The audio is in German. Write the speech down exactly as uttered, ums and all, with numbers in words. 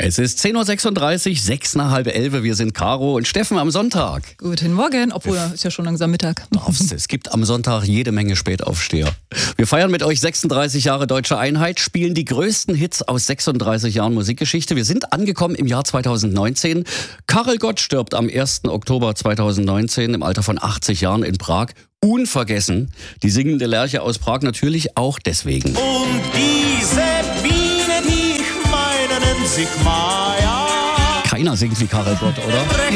Es ist zehn Uhr sechsunddreißig, sechs nach halb elf. Wir sind Caro und Steffen am Sonntag. Guten Morgen, obwohl es ist ja schon langsam Mittag. Darfst, es gibt am Sonntag jede Menge Spätaufsteher. Wir feiern mit euch sechsunddreißig Jahre Deutsche Einheit, spielen die größten Hits aus sechsunddreißig Jahren Musikgeschichte. Wir sind angekommen im Jahr zweitausendneunzehn. Karel Gott stirbt am ersten Oktober zweitausendneunzehn im Alter von achtzig Jahren in Prag. Unvergessen, die singende Lerche aus Prag natürlich auch deswegen. Und diese Biene, die ich meine, nennt sich Maya. Keiner singt wie Karel Gott, oder?